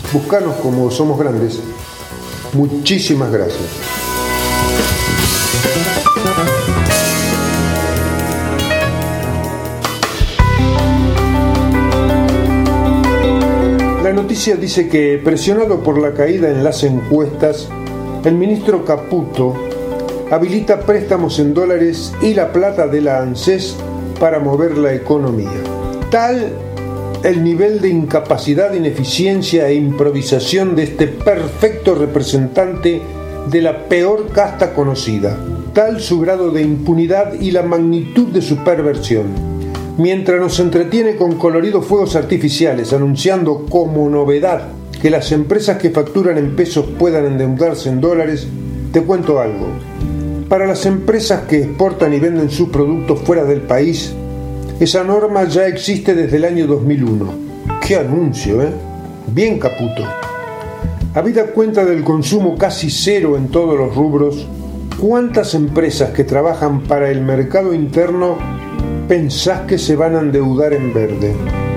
Buscanos como Somos Grandes. Muchísimas gracias. La noticia dice que, presionado por la caída en las encuestas, el ministro Caputo habilita préstamos en dólares y la plata de la ANSES para mover la economía. Tal el nivel de incapacidad, ineficiencia e improvisación de este perfecto representante de la peor casta conocida. Tal su grado de impunidad y la magnitud de su perversión. Mientras nos entretiene con coloridos fuegos artificiales, anunciando como novedad que las empresas que facturan en pesos puedan endeudarse en dólares, te cuento algo. Para las empresas que exportan y venden sus productos fuera del país, esa norma ya existe desde el año 2001. ¡Qué anuncio, eh! Bien Caputo. Habida cuenta del consumo casi cero en todos los rubros, ¿cuántas empresas que trabajan para el mercado interno pensás que se van a endeudar en verde?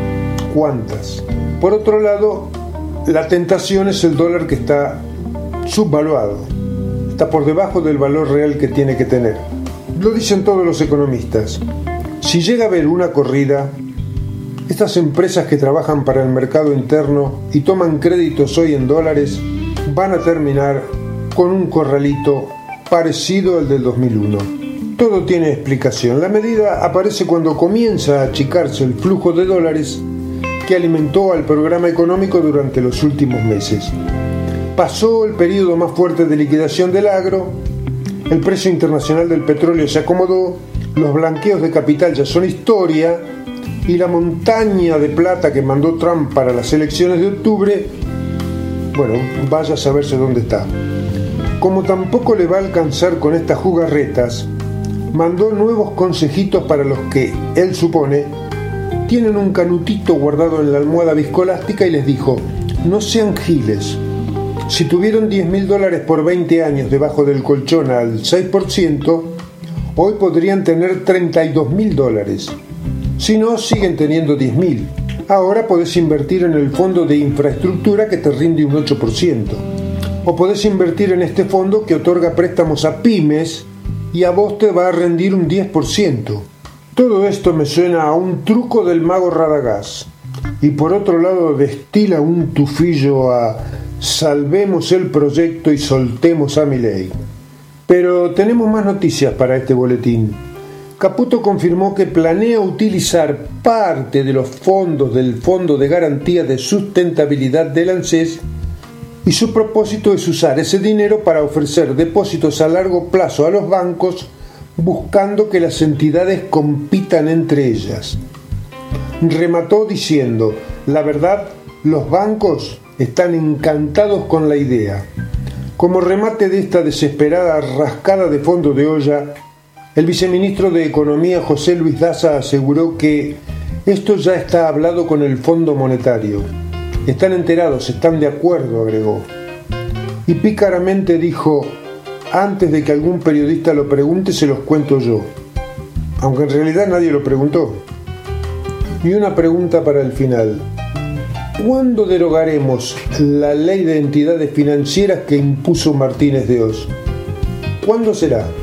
¿Cuántas? Por otro lado, la tentación es el dólar, que está subvaluado. Está por debajo del valor real que tiene que tener. Lo dicen todos los economistas. Si llega a haber una corrida, estas empresas que trabajan para el mercado interno y toman créditos hoy en dólares van a terminar con un corralito parecido al del 2001. Todo tiene explicación. La medida aparece cuando comienza a achicarse el flujo de dólares que alimentó al programa económico durante los últimos meses. Pasó el periodo más fuerte de liquidación del agro, el precio internacional del petróleo se acomodó, los blanqueos de capital ya son historia y la montaña de plata que mandó Trump para las elecciones de octubre, bueno, vaya a saberse dónde está. Como tampoco le va a alcanzar con estas jugarretas, mandó nuevos consejitos para los que, él supone, tienen un canutito guardado en la almohada viscolástica y les dijo: no sean giles. Si tuvieron $10.000 por 20 años debajo del colchón al 6%, hoy podrían tener $32.000. Si no, siguen teniendo 10.000. Ahora podés invertir en el fondo de infraestructura que te rinde un 8%. O podés invertir en este fondo que otorga préstamos a pymes y a vos te va a rendir un 10%. Todo esto me suena a un truco del mago Radagás. Y por otro lado destila un tufillo a salvemos el proyecto y soltemos a Milei. Pero tenemos más noticias para este boletín. Caputo confirmó que planea utilizar parte de los fondos del Fondo de Garantía de Sustentabilidad del ANSES y su propósito es usar ese dinero para ofrecer depósitos a largo plazo a los bancos, buscando que las entidades compitan entre ellas. Remató diciendo: la verdad, los bancos están encantados con la idea. Como remate de esta desesperada rascada de fondo de olla, el viceministro de Economía José Luis Daza aseguró que esto ya está hablado con el Fondo Monetario. Están enterados, están de acuerdo, agregó. Y pícaramente dijo: antes de que algún periodista lo pregunte, se los cuento yo. Aunque en realidad nadie lo preguntó. Y una pregunta para el final. ¿Cuándo derogaremos la ley de entidades financieras que impuso Martínez de Oz? ¿Cuándo será?